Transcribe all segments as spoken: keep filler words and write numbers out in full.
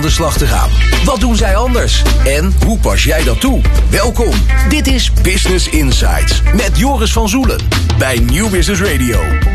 aan de slag te gaan. Wat doen zij anders? En hoe pas jij dat toe? Welkom, dit is Business Insights met Joris van Zoelen bij Nieuw Business Radio.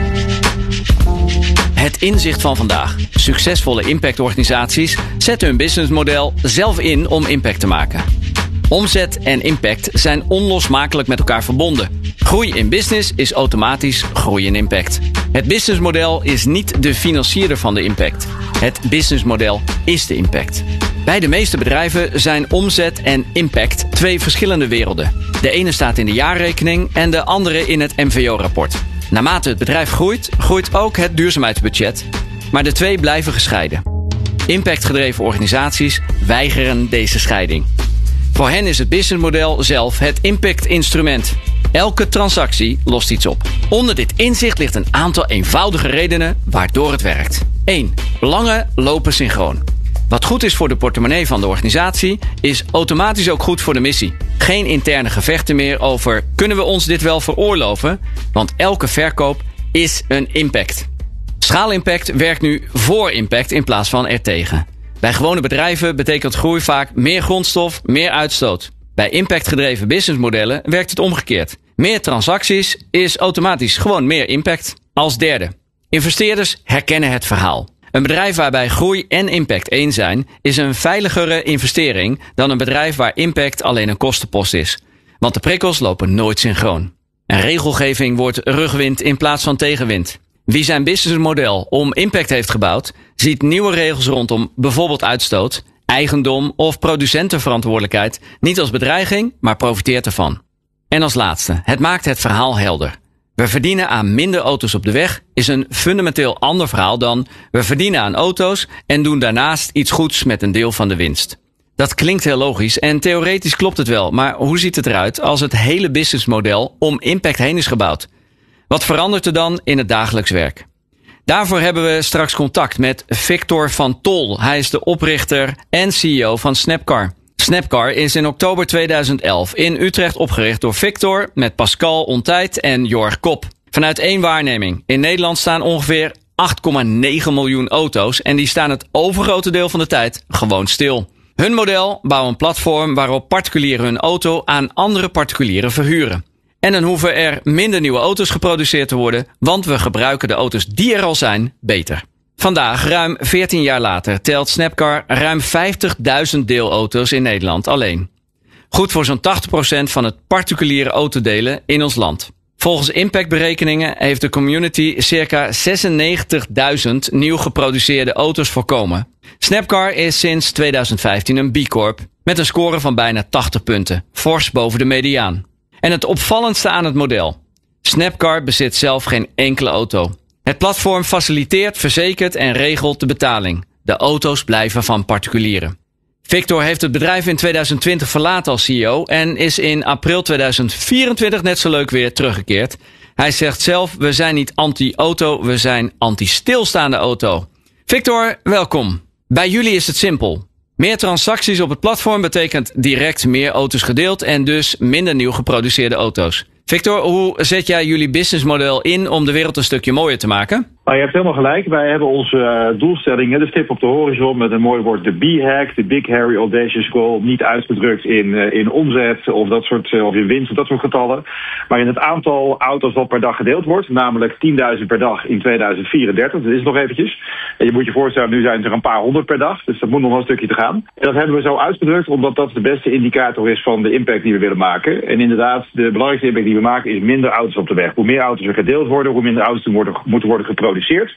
Het inzicht van vandaag. Succesvolle impactorganisaties zetten hun businessmodel zelf in om impact te maken. Omzet en impact zijn onlosmakelijk met elkaar verbonden. Groei in business is automatisch groei in impact. Het businessmodel is niet de financierder van de impact. Het businessmodel is de impact. Bij de meeste bedrijven zijn omzet en impact twee verschillende werelden. De ene staat in de jaarrekening en de andere in het M V O-rapport. Naarmate het bedrijf groeit, groeit ook het duurzaamheidsbudget. Maar de twee blijven gescheiden. Impactgedreven organisaties weigeren deze scheiding. Voor hen is het businessmodel zelf het impactinstrument. Elke transactie lost iets op. Onder dit inzicht ligt een aantal eenvoudige redenen waardoor het werkt. één. Belangen lopen synchroon. Wat goed is voor de portemonnee van de organisatie, is automatisch ook goed voor de missie. Geen interne gevechten meer over kunnen we ons dit wel veroorloven, want elke verkoop is een impact. Schaalimpact werkt nu voor impact in plaats van ertegen. Bij gewone bedrijven betekent groei vaak meer grondstof, meer uitstoot. Bij impactgedreven businessmodellen werkt het omgekeerd. Meer transacties is automatisch gewoon meer impact. Als derde, investeerders herkennen het verhaal. Een bedrijf waarbij groei en impact één zijn, is een veiligere investering dan een bedrijf waar impact alleen een kostenpost is. Want de prikkels lopen nooit synchroon. En regelgeving wordt rugwind in plaats van tegenwind. Wie zijn businessmodel om impact heeft gebouwd, ziet nieuwe regels rondom bijvoorbeeld uitstoot, eigendom of producentenverantwoordelijkheid niet als bedreiging, maar profiteert ervan. En als laatste, het maakt het verhaal helder. We verdienen aan minder auto's op de weg is een fundamenteel ander verhaal dan we verdienen aan auto's en doen daarnaast iets goeds met een deel van de winst. Dat klinkt heel logisch en theoretisch klopt het wel, maar hoe ziet het eruit als het hele businessmodel om impact heen is gebouwd? Wat verandert er dan in het dagelijks werk? Daarvoor hebben we straks contact met Victor van Tol. Hij is de oprichter en C E O van Snapcar. Snapcar is in oktober tweeduizend elf in Utrecht opgericht door Victor met Pascal Ontijt en Jorg Kop. Vanuit één waarneming. In Nederland staan ongeveer acht komma negen miljoen auto's en die staan het overgrote deel van de tijd gewoon stil. Hun model bouwt een platform waarop particulieren hun auto aan andere particulieren verhuren. En dan hoeven er minder nieuwe auto's geproduceerd te worden, want we gebruiken de auto's die er al zijn beter. Vandaag, ruim veertien jaar later, telt Snapcar ruim vijftigduizend deelauto's in Nederland alleen. Goed voor zo'n tachtig procent van het particuliere autodelen in ons land. Volgens impactberekeningen heeft de community circa zesennegentigduizend nieuw geproduceerde auto's voorkomen. Snapcar is sinds tweeduizend vijftien een B Corp met een score van bijna tachtig punten, fors boven de mediaan. En het opvallendste aan het model. Snapcar bezit zelf geen enkele auto. Het platform faciliteert, verzekert en regelt de betaling. De auto's blijven van particulieren. Victor heeft het bedrijf in tweeduizend twintig verlaten als C E O en is in april tweeduizend vierentwintig net zo leuk weer teruggekeerd. Hij zegt zelf, we zijn niet anti-auto, we zijn anti-stilstaande auto. Victor, welkom. Bij jullie is het simpel. Meer transacties op het platform betekent direct meer auto's gedeeld en dus minder nieuw geproduceerde auto's. Victor, hoe zet jij jullie businessmodel in om de wereld een stukje mooier te maken? Nou, je hebt helemaal gelijk. Wij hebben onze uh, doelstellingen, de stip op de horizon met een mooi woord, de B-hack, de Big Hairy Audacious Goal, niet uitgedrukt in, uh, in omzet of dat soort, uh, of in winst of dat soort getallen, maar in het aantal auto's wat per dag gedeeld wordt, namelijk tienduizend per dag in tweeduizend vierendertig. Dat is nog eventjes. En je moet je voorstellen, nu zijn het er een paar honderd per dag, dus dat moet nog wel een stukje te gaan. En dat hebben we zo uitgedrukt omdat dat de beste indicator is van de impact die we willen maken. En inderdaad, de belangrijkste impact die we maken is minder auto's op de weg. Hoe meer auto's er gedeeld worden, hoe minder auto's worden, moeten worden geproduceerd.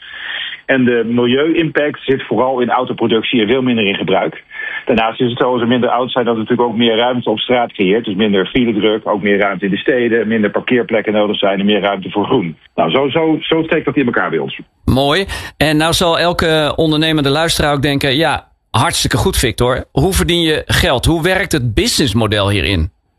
En de milieu-impact zit vooral in autoproductie en veel minder in gebruik. Daarnaast is het zo, als er minder auto's zijn, dat het natuurlijk ook meer ruimte op straat creëert. Dus minder filedruk, ook meer ruimte in de steden, minder parkeerplekken nodig zijn en meer ruimte voor groen. Nou, zo, zo, zo steekt dat in elkaar bij ons. Mooi. En nou zal elke ondernemende luisteraar ook denken, ja, hartstikke goed Victor. Hoe verdien je geld? Hoe werkt het businessmodel hierin?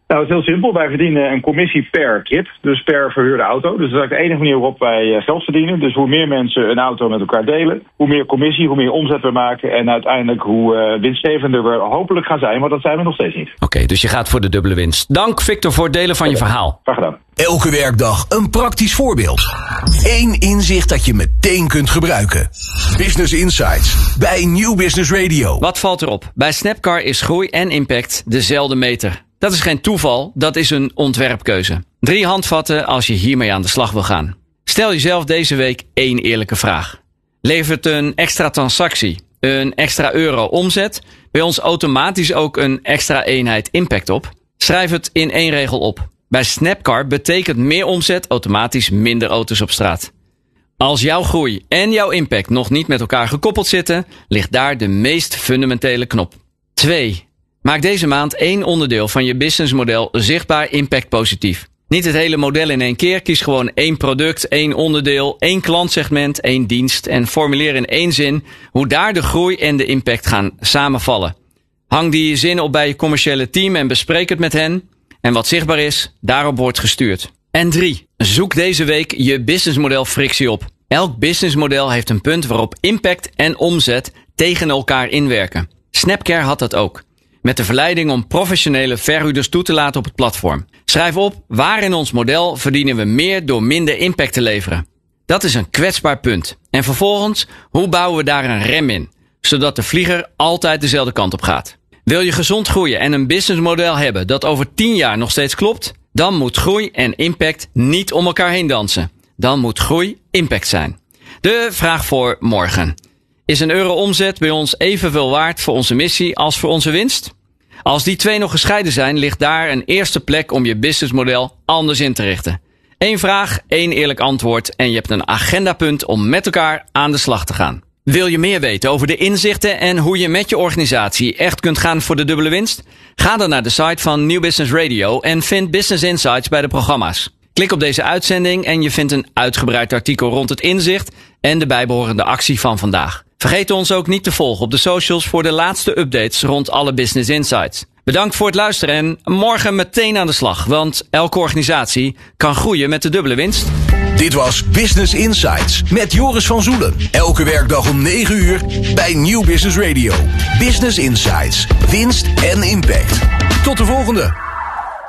Nou, het is heel simpel. Wij verdienen een commissie per trip, dus per verhuurde auto. Dus dat is eigenlijk de enige manier waarop wij geld verdienen. Dus hoe meer mensen een auto met elkaar delen, hoe meer commissie, hoe meer omzet we maken en uiteindelijk hoe uh, winstgevender we hopelijk gaan zijn, maar dat zijn we nog steeds niet. Oké, okay, dus je gaat voor de dubbele winst. Dank Victor voor het delen van je verhaal. Graag gedaan. Elke werkdag een praktisch voorbeeld. Eén inzicht dat je meteen kunt gebruiken. Business Insights bij Nieuw Business Radio. Wat valt erop? Bij Snapcar is groei en impact dezelfde meter. Dat is geen toeval, dat is een ontwerpkeuze. Drie handvatten als je hiermee aan de slag wil gaan. Stel jezelf deze week één eerlijke vraag. Levert een extra transactie, een extra euro omzet bij ons automatisch ook een extra eenheid impact op? Schrijf het in één regel op. Bij Snapcar betekent meer omzet automatisch minder auto's op straat. Als jouw groei en jouw impact nog niet met elkaar gekoppeld zitten, ligt daar de meest fundamentele knop. twee. Maak deze maand één onderdeel van je businessmodel zichtbaar impact positief. Niet het hele model in één keer. Kies gewoon één product, één onderdeel, één klantsegment, één dienst en formuleer in één zin hoe daar de groei en de impact gaan samenvallen. Hang die zin op bij je commerciële team en bespreek het met hen. En wat zichtbaar is, daarop wordt gestuurd. En drie. Zoek deze week je businessmodel frictie op. Elk businessmodel heeft een punt waarop impact en omzet tegen elkaar inwerken. Snapcar had dat ook. Met de verleiding om professionele verhuurders toe te laten op het platform. Schrijf op waar in ons model verdienen we meer door minder impact te leveren. Dat is een kwetsbaar punt. En vervolgens, hoe bouwen we daar een rem in? Zodat de vlieger altijd dezelfde kant op gaat. Wil je gezond groeien en een businessmodel hebben dat over tien jaar nog steeds klopt? Dan moet groei en impact niet om elkaar heen dansen. Dan moet groei impact zijn. De vraag voor morgen. Is een euro omzet bij ons evenveel waard voor onze missie als voor onze winst? Als die twee nog gescheiden zijn, ligt daar een eerste plek om je businessmodel anders in te richten. Eén vraag, één eerlijk antwoord en je hebt een agendapunt om met elkaar aan de slag te gaan. Wil je meer weten over de inzichten en hoe je met je organisatie echt kunt gaan voor de dubbele winst? Ga dan naar de site van Nieuw Business Radio en vind Business Insights bij de programma's. Klik op deze uitzending en je vindt een uitgebreid artikel rond het inzicht en de bijbehorende actie van vandaag. Vergeet ons ook niet te volgen op de socials voor de laatste updates rond alle Business Insights. Bedankt voor het luisteren en morgen meteen aan de slag, want elke organisatie kan groeien met de dubbele winst. Dit was Business Insights met Joris van Zoelen. Elke werkdag om negen uur bij Nieuw Business Radio. Business Insights, winst en impact. Tot de volgende.